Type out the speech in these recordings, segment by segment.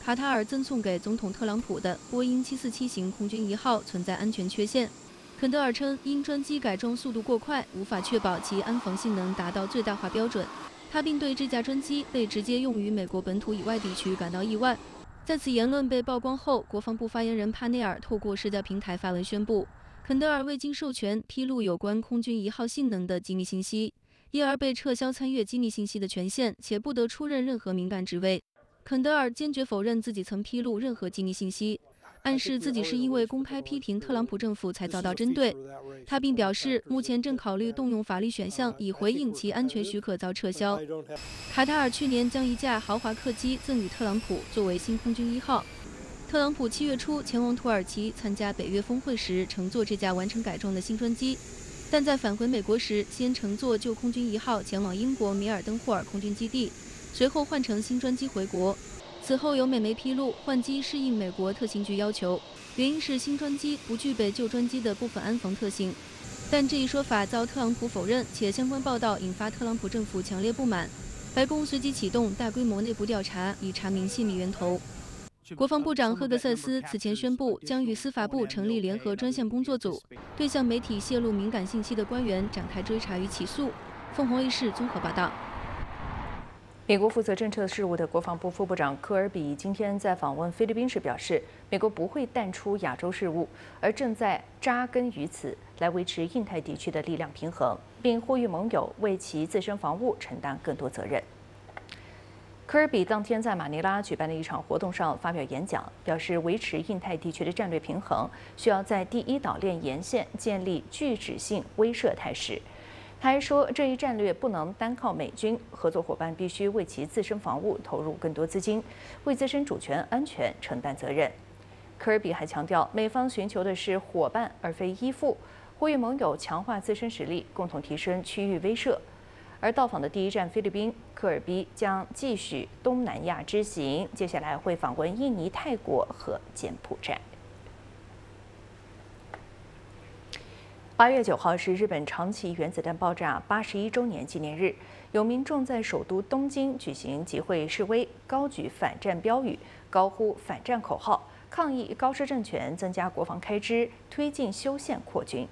卡塔尔赠送给总统特朗普的波音747型空军1号存在安全缺陷。肯德尔称，因专机改装速度过快，无法确保其安防性能达到最大化标准。他并对这架专机被直接用于美国本土以外地区感到意外。在此言论被曝光后，国防部发言人帕内尔透过社交平台发文宣布，肯德尔未经授权披露有关空军1号性能的机密信息，因而被撤销参阅机密信息的权限，且不得出任任何敏感职位。肯德尔坚决否认自己曾披露任何机密信息，暗示自己是因为公开批评特朗普政府才遭到针对。他并表示，目前正考虑动用法律选项以回应其安全许可遭撤销。卡塔尔去年将一架豪华客机赠予特朗普作为新空军1号。特朗普7月初前往土耳其参加北约峰会时，乘坐这架完成改装的新专机，但在返回美国时，先乘坐旧空军1号前往英国米尔登霍尔空军基地，随后换乘新专机回国。此后有美媒披露，换机适应美国特勤局要求，原因是新专机不具备旧专机的部分安防特性。但这一说法遭特朗普否认，且相关报道引发特朗普政府强烈不满。白宫随即启动大规模内部调查，以查明泄密源头。国防部长赫格塞斯此前宣布，将与司法部成立联合专项工作组，对向媒体泄露敏感信息的官员展开追查与起诉。凤凰卫视综合报道。 美国负责政策事务的国防部副部长科尔比今天在访问菲律宾时表示，美国不会淡出亚洲事务，而正在扎根于此，来维持印太地区的力量平衡，并呼吁盟友为其自身防务承担更多责任。科尔比当天在马尼拉举办的一场活动上发表演讲，表示维持印太地区的战略平衡，需要在第一岛链沿线建立具指性威慑态势。他还说，这一战略不能单靠美军，合作伙伴必须为其自身防务投入更多资金，为自身主权安全承担责任。科尔比还强调，美方寻求的是伙伴而非依附，呼吁盟友强化自身实力，共同提升区域威慑。而到访的第一站菲律宾，科尔比将继续东南亚之行，接下来会访问印尼、泰国和柬埔寨。8月9号是日本长崎原子弹爆炸81周年纪念日，有民众在首都东京举行集会示威，高举反战标语，高呼反战口号，抗议高市政权增加国防开支，推进修宪扩军。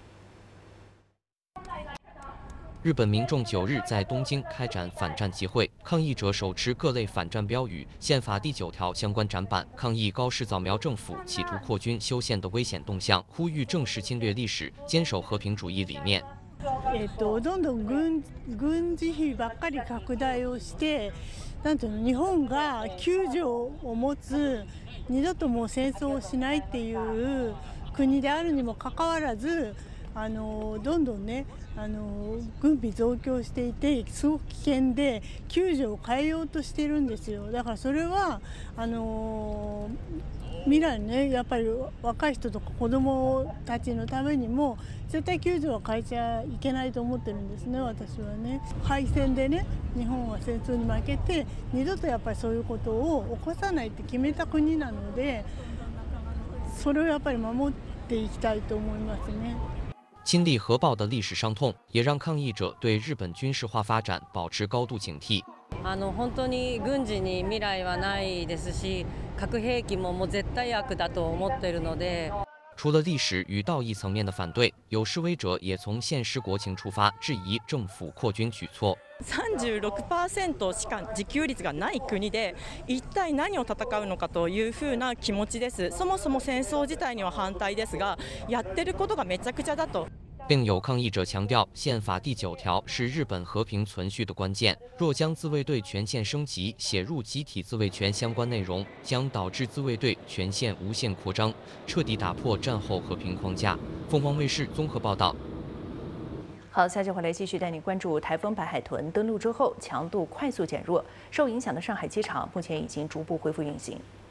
日本民众9日在东京开展反战集会，抗议者手持各类反战标语、宪法第9条相关展板，抗议高市早苗政府企图扩军修宪的危险动向，呼吁正视侵略历史，坚守和平主義理念。 どんどん軍事費ばっかり拡大をして、なんていうの、日本が9条を持つ二度ともう戦争をしないっていう国であるにもかかわらず。どんどんね軍備増強していてすごく危険で9条を変えようとしてるんですよ。だからそれは未来ねやっぱり若い人とか子どもたちのためにも絶対9条は変えちゃいけないと思ってるんですね、私はね。敗戦でね日本は戦争に負けて二度とやっぱりそういうことを起こさないって決めた国なので、それをやっぱり守っていきたいと思いますね。 亲历核爆的历史伤痛，也让抗议者对日本军事化发展保持高度警惕。 本当に軍事に未来はないですし、核兵器ももう絶対悪だと思っているので。 除了历史与道义层面的反对，有示威者也从现实国情出发，质疑政府扩军举措。 36% しか自給率がない国で一体何を戦うのかというふうな気持ちです。そもそも戦争自体には反対ですが、やってることがめちゃくちゃだと。 并有抗议者强调，宪法第9条是日本和平存续的关键。若将自卫队权限升级写入集体自卫权相关内容，将导致自卫队权限无限扩张，彻底打破战后和平框架。凤凰卫视综合报道。 好，下期回来继续带你关注台风白海豚登陆之后强度快速减弱，受影响的上海机场目前已经逐步恢复运行。